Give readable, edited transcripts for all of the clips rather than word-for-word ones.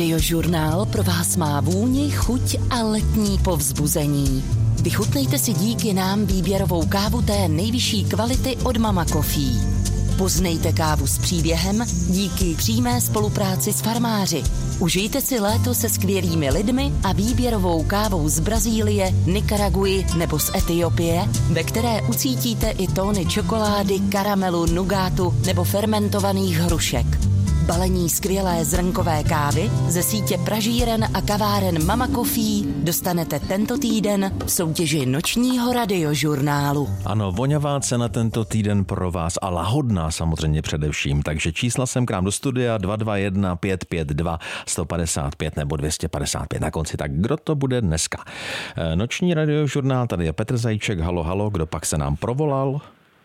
Radiožurnál pro vás má vůni, chuť a letní povzbuzení. Vychutnejte si díky nám výběrovou kávu té nejvyšší kvality od Mama Coffee. Poznejte kávu s příběhem díky přímé spolupráci s farmáři. Užijte si léto se skvělými lidmi a výběrovou kávou z Brazílie, Nikaraguji nebo z Etiopie, ve které ucítíte i tóny čokolády, karamelu, nugátu nebo fermentovaných hrušek. Balení skvělé zrnkové kávy ze sítě pražíren a kaváren Mama Coffee dostanete tento týden v soutěži nočního radiožurnálu. Ano, voňavá cena tento týden pro vás a lahodná samozřejmě především, takže čísla sem k nám do studia 221 552 155 nebo 255 na konci. Tak kdo to bude dneska? Noční radiožurnál, tady je Petr Zajíček, halo, halo, kdo pak se nám provolal?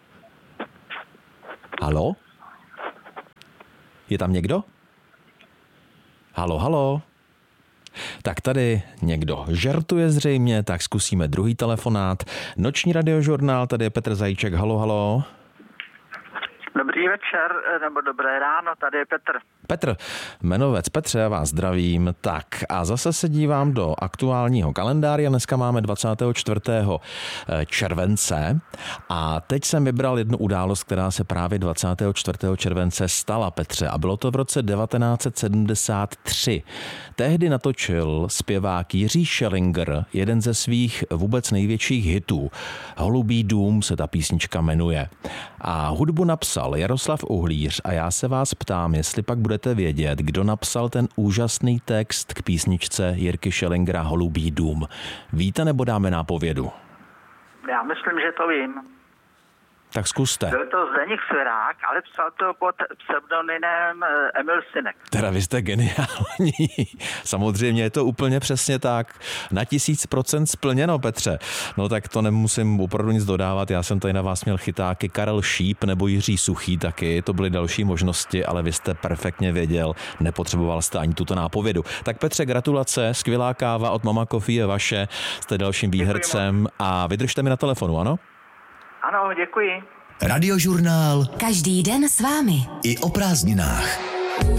Halo? Je tam někdo? Halo, halo. Tak tady někdo žertuje zřejmě, tak zkusíme druhý telefonát. Noční radiožurnál, tady je Petr Zajíček, halo, halo. Dobrý večer, nebo dobré ráno, tady je Petr. Petr, jmenovec Petře, já vás zdravím. Tak a zase se dívám do aktuálního kalendáře. Dneska máme 24. července a teď jsem vybral jednu událost, která se právě 24. července stala, Petře, a bylo to v roce 1973. Tehdy natočil zpěvák Jiří Schellinger jeden ze svých vůbec největších hitů. Holubý dům se ta písnička jmenuje. A hudbu napsal Jaroslav Uhlíř a já se vás ptám, jestli pak budete vědět, kdo napsal ten úžasný text k písničce Jirky Schellingera Holubý dům. Víte, nebo dáme nápovědu? Já myslím, že to vím. Tak zkuste. Byl to Zdeněk Svěrák, ale psal to pod pseudonymem Emil Synek. Teda vy jste geniální. Samozřejmě je to úplně přesně tak. Na 1000% splněno, Petře. No tak to nemusím opravdu nic dodávat. Já jsem tady na vás měl chytáky Karel Šíp nebo Jiří Suchý taky. To byly další možnosti, ale vy jste perfektně věděl. Nepotřeboval jste ani tuto nápovědu. Tak Petře, gratulace. Skvělá káva od Mama Coffee je vaše. Jste dalším výhercem a vydržte mi na telefonu, ano? Ano, děkuji. Radiožurnál. Každý den s vámi. I o prázdninách.